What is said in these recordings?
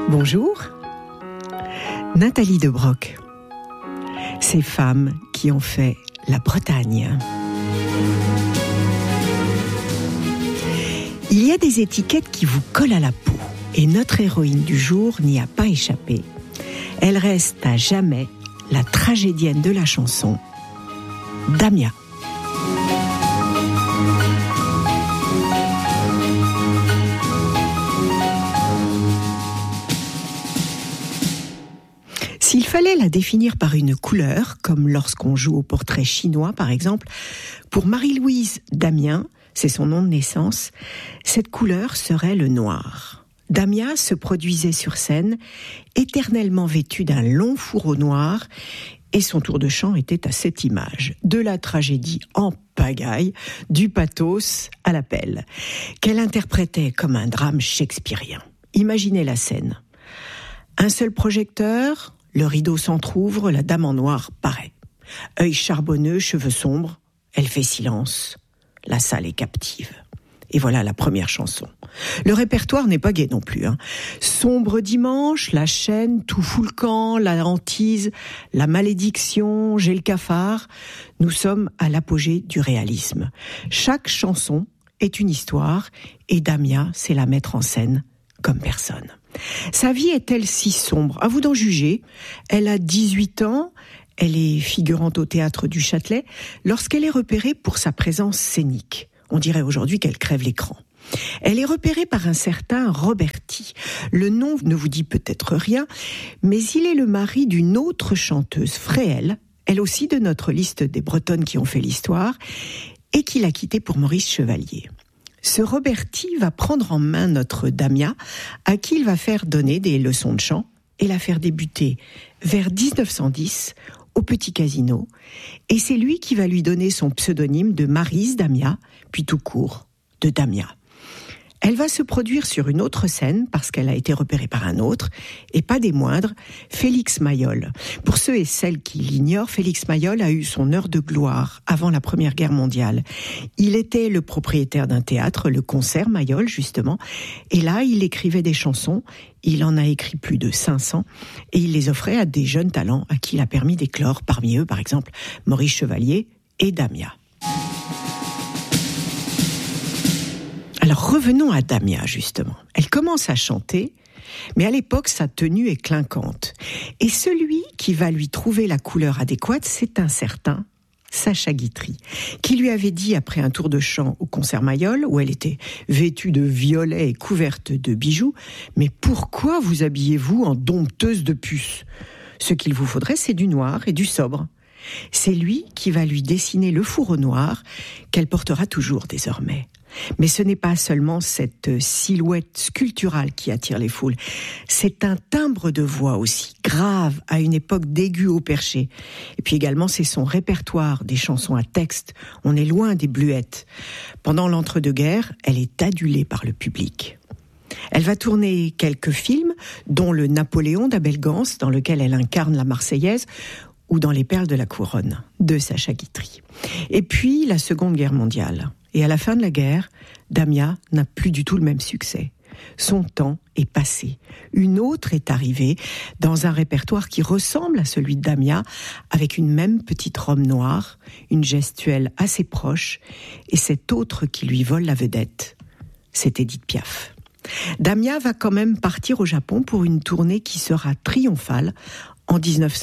Bonjour, Nathalie Debroc. Ces femmes qui ont fait la Bretagne. Il y a des étiquettes qui vous collent à la peau et notre héroïne du jour n'y a pas échappé. Elle reste à jamais la tragédienne de la chanson, Damia. S'il fallait la définir par une couleur, comme lorsqu'on joue au portrait chinois par exemple, pour Marie-Louise Damien, c'est son nom de naissance, cette couleur serait le noir. Damia se produisait sur scène, éternellement vêtue d'un long fourreau noir, et son tour de chant était à cette image, de la tragédie en pagaille, du pathos à la pelle, qu'elle interprétait comme un drame shakespearien. Imaginez la scène. Un seul projecteur, le rideau s'entr'ouvre, la dame en noir paraît. Œil charbonneux, cheveux sombres, elle fait silence. La salle est captive. Et voilà la première chanson. Le répertoire n'est pas gai non plus. Sombre dimanche, la chaîne, tout fout le camp, la hantise, la malédiction, j'ai le cafard. Nous sommes à l'apogée du réalisme. Chaque chanson est une histoire et Damia sait la mettre en scène comme personne. Sa vie est-elle si sombre ? À vous d'en juger. Elle a 18 ans, elle est figurante au théâtre du Châtelet, lorsqu'elle est repérée pour sa présence scénique. On dirait aujourd'hui qu'elle crève l'écran. Elle est repérée par un certain Roberti. Le nom ne vous dit peut-être rien, mais il est le mari d'une autre chanteuse, Fréhel, elle aussi de notre liste des Bretonnes qui ont fait l'histoire, et qui l'a quittée pour Maurice Chevalier. Ce Roberti va prendre en main notre Damia, à qui il va faire donner des leçons de chant et la faire débuter vers 1910 au Petit Casino. Et c'est lui qui va lui donner son pseudonyme de Maryse Damia, puis tout court de Damia. Elle va se produire sur une autre scène parce qu'elle a été repérée par un autre, et pas des moindres, Félix Mayol. Pour ceux et celles qui l'ignorent, Félix Mayol a eu son heure de gloire avant la Première Guerre mondiale. Il était le propriétaire d'un théâtre, le Concert Mayol justement, et là il écrivait des chansons, il en a écrit plus de 500, et il les offrait à des jeunes talents à qui il a permis d'éclore, parmi eux par exemple Maurice Chevalier et Damia. Alors revenons à Damia justement. Elle commence à chanter, mais à l'époque sa tenue est clinquante. Et celui qui va lui trouver la couleur adéquate, c'est un certain Sacha Guitry, qui lui avait dit après un tour de chant au Concert Mayol, où elle était vêtue de violet et couverte de bijoux, « Mais pourquoi vous habillez-vous en dompteuse de puces ? Ce qu'il vous faudrait, c'est du noir et du sobre. » C'est lui qui va lui dessiner le fourreau noir qu'elle portera toujours désormais. Mais ce n'est pas seulement cette silhouette sculpturale qui attire les foules, c'est un timbre de voix aussi, grave à une époque d'aigu au perché. Et puis également, c'est son répertoire des chansons à texte, on est loin des bluettes. Pendant l'entre-deux-guerres, elle est adulée par le public. Elle va tourner quelques films, dont le Napoléon d'Abel Gance, dans lequel elle incarne la Marseillaise, ou dans Les Perles de la Couronne, de Sacha Guitry. Et puis, la Seconde Guerre mondiale. Et à la fin de la guerre, Damia n'a plus du tout le même succès. Son temps est passé. Une autre est arrivée dans un répertoire qui ressemble à celui de Damia, avec une même petite robe noire, une gestuelle assez proche, et cette autre qui lui vole la vedette, c'est Édith Piaf. Damia va quand même partir au Japon pour une tournée qui sera triomphale en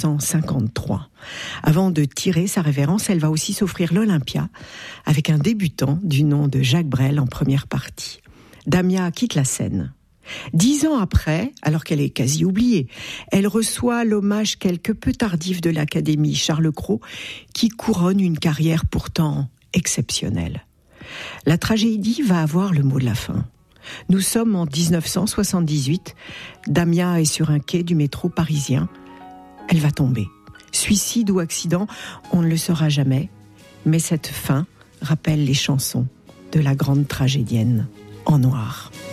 1953. Avant de tirer sa révérence, elle va aussi s'offrir l'Olympia avec un débutant du nom de Jacques Brel en première partie. Damia quitte la scène. 10 ans après, alors qu'elle est quasi oubliée, elle reçoit l'hommage quelque peu tardif de l'Académie Charles Cros qui couronne une carrière pourtant exceptionnelle. La tragédie va avoir le mot de la fin. Nous sommes en 1978, Damia est sur un quai du métro parisien. Elle va tomber. Suicide ou accident, on ne le saura jamais. Mais cette fin rappelle les chansons de la grande tragédienne en noir.